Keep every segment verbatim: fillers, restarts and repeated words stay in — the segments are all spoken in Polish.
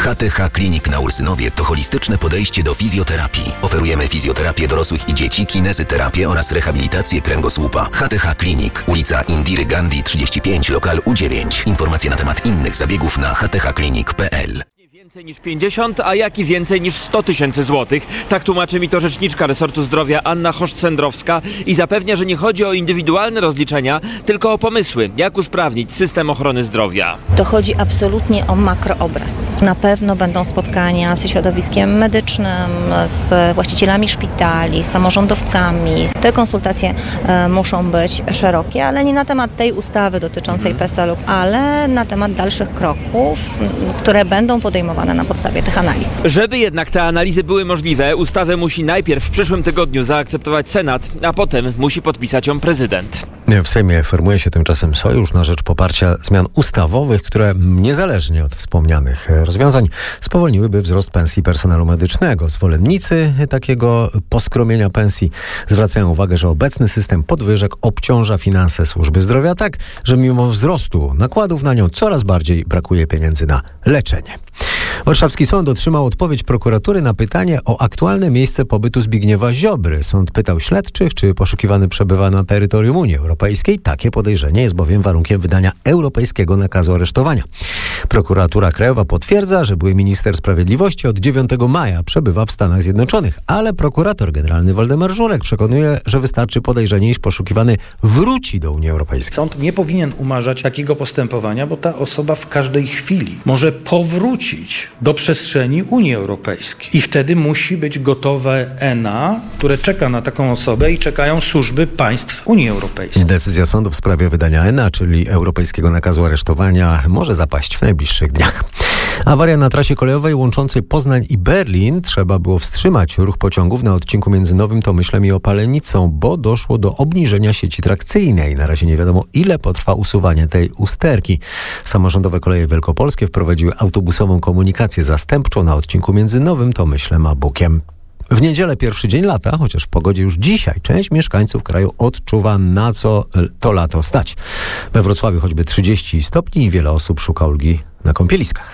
H T H Clinic na Ursynowie to holistyczne podejście do fizjoterapii. Oferujemy fizjoterapię dorosłych i dzieci, kinezyterapię oraz rehabilitację kręgosłupa. H T H Clinic, ulica Indiry Gandhi trzydzieści pięć, lokal U dziewięć. Informacje na temat innych zabiegów na h t h clinic kropka p l. Więcej niż pięćdziesiąt, a jak i więcej niż sto tysięcy złotych. Tak tłumaczy mi to rzeczniczka resortu zdrowia Anna Choszcz-Cendrowska i zapewnia, że nie chodzi o indywidualne rozliczenia, tylko o pomysły, jak usprawnić system ochrony zdrowia. To chodzi absolutnie o makroobraz. Na pewno będą spotkania ze środowiskiem medycznym, z właścicielami szpitali, z samorządowcami. Te konsultacje e, muszą być szerokie, ale nie na temat tej ustawy dotyczącej P E S E L u, ale na temat dalszych kroków, które będą podejmowane na podstawie tych analiz. Żeby jednak te analizy były możliwe, ustawę musi najpierw w przyszłym tygodniu zaakceptować Senat, a potem musi podpisać ją prezydent. W Sejmie formuje się tymczasem sojusz na rzecz poparcia zmian ustawowych, które niezależnie od wspomnianych rozwiązań spowolniłyby wzrost pensji personelu medycznego. Zwolennicy takiego poskromienia pensji zwracają uwagę, że obecny system podwyżek obciąża finanse służby zdrowia tak, że mimo wzrostu nakładów na nią coraz bardziej brakuje pieniędzy na leczenie. Warszawski sąd otrzymał odpowiedź prokuratury na pytanie o aktualne miejsce pobytu Zbigniewa Ziobry. Sąd pytał śledczych, czy poszukiwany przebywa na terytorium Unii Europejskiej. Takie podejrzenie jest bowiem warunkiem wydania europejskiego nakazu aresztowania. Prokuratura Krajowa potwierdza, że były minister sprawiedliwości od dziewiątego maja przebywa w Stanach Zjednoczonych, ale prokurator generalny Waldemar Żurek przekonuje, że wystarczy podejrzenie, iż poszukiwany wróci do Unii Europejskiej. Sąd nie powinien umarzać takiego postępowania, bo ta osoba w każdej chwili może powrócić do przestrzeni Unii Europejskiej. I wtedy musi być gotowe E N A, które czeka na taką osobę i czekają służby państw Unii Europejskiej. Decyzja sądu w sprawie wydania E N A, czyli europejskiego nakazu aresztowania, może zapaść w najbliższych dniach. Awaria na trasie kolejowej łączącej Poznań i Berlin. Trzeba było wstrzymać ruch pociągów na odcinku między Nowym Tomyślem i Opalenicą, bo doszło do obniżenia sieci trakcyjnej. Na razie nie wiadomo, ile potrwa usuwanie tej usterki. Samorządowe Koleje Wielkopolskie wprowadziły autobusową komunikację zastępczą na odcinku między Nowym Tomyślem a Bukiem. W niedzielę pierwszy dzień lata, chociaż w pogodzie już dzisiaj część mieszkańców kraju odczuwa, na co to lato stać. We Wrocławiu choćby trzydzieści stopni i wiele osób szuka ulgi na kąpieliskach.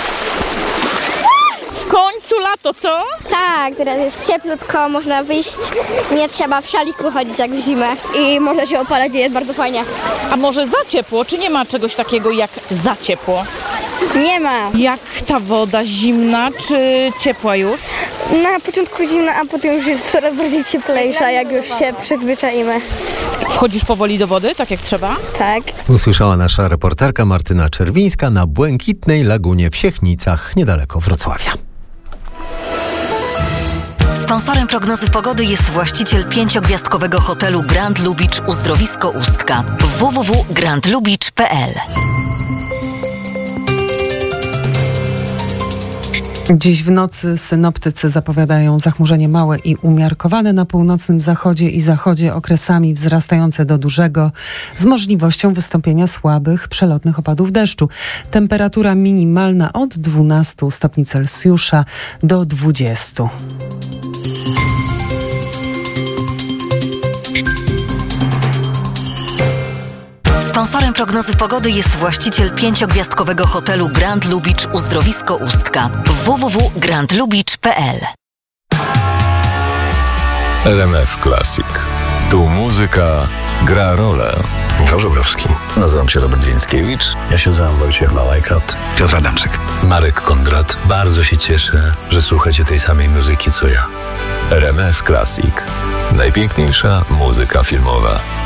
W końcu lato, co? Tak, teraz jest cieplutko, można wyjść, nie trzeba w szaliku chodzić jak w zimę i można się opalać, jest bardzo fajnie. A może za ciepło? Czy nie ma czegoś takiego jak za ciepło? Nie ma. Jak ta woda, zimna czy ciepła już? Na początku zimna, a potem już jest coraz bardziej cieplejsza, jak już się przyzwyczaimy. Wchodzisz powoli do wody, tak jak trzeba? Tak. Usłyszała nasza reporterka Martyna Czerwińska na Błękitnej Lagunie w Siechnicach, niedaleko Wrocławia. Sponsorem prognozy pogody jest właściciel pięciogwiazdkowego hotelu Grand Lubicz Uzdrowisko Ustka. w w w kropka grand lubicz kropka p l. Dziś w nocy synoptycy zapowiadają zachmurzenie małe i umiarkowane na północnym zachodzie i zachodzie, okresami wzrastające do dużego, z możliwością wystąpienia słabych, przelotnych opadów deszczu. Temperatura minimalna od dwunastu stopni Celsjusza do dwudziestu. Sponsorem prognozy pogody jest właściciel pięciogwiazdkowego hotelu Grand Lubicz Uzdrowisko Ustka. w w w kropka grand lubicz kropka p l. R M F Classic. Tu muzyka gra rolę. Michał Żubrowski. Nazywam się Robert Więckiewicz. Ja się nazywam Wojciech Malajkat. Piotr Adamczyk. Marek Kondrat. Bardzo się cieszę, że słuchacie tej samej muzyki co ja. R M F Classic. Najpiękniejsza muzyka filmowa.